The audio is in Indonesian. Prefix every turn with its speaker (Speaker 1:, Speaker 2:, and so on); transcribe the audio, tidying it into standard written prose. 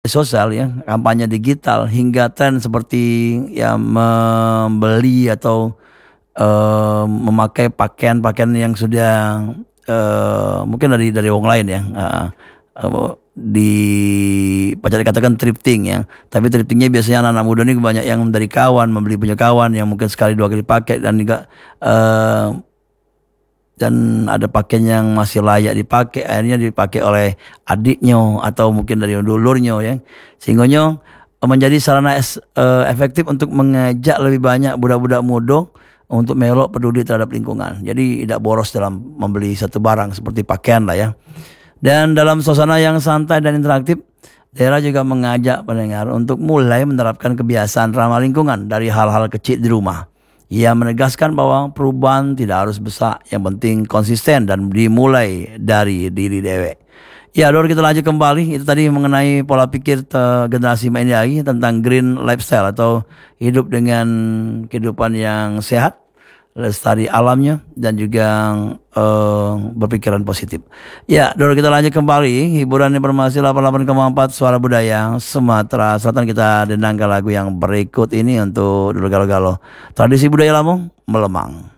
Speaker 1: sosial ya, kampanye digital hingga tren seperti ya membeli atau memakai pakaian-pakaian yang sudah mungkin dari wong lain ya. Di pacar dikatakan thrifting ya, tapi thriftingnya biasanya anak-anak muda ini banyak yang dari kawan, membeli punya kawan yang mungkin sekali dua kali pakai, dan juga eh, dan ada pakaian yang masih layak dipakai akhirnya dipakai oleh adiknya atau mungkin dari dulurnya ya, sehingga menjadi sarana efektif untuk mengajak lebih banyak budak-budak muda untuk melok peduli terhadap lingkungan, jadi tidak boros dalam membeli satu barang seperti pakaian lah ya. Dan dalam suasana yang santai dan interaktif, daerah juga mengajak pendengar untuk mulai menerapkan kebiasaan ramah lingkungan dari hal-hal kecil di rumah. Ia menegaskan bahwa perubahan tidak harus besar, yang penting konsisten dan dimulai dari diri dewek. Ya, Dor, kita lanjut kembali. Itu tadi mengenai pola pikir generasi ini lagi tentang green lifestyle atau hidup dengan kehidupan yang sehat, lestari alamnya, dan juga berpikiran positif. Ya, Dor, kita lanjut kembali. Hiburan informasi 88,4 Suara Budaya Sumatera Selatan. Kita dendangkan lagu yang berikut ini untuk dulu galau-galau. Tradisi budaya Lampung melemang.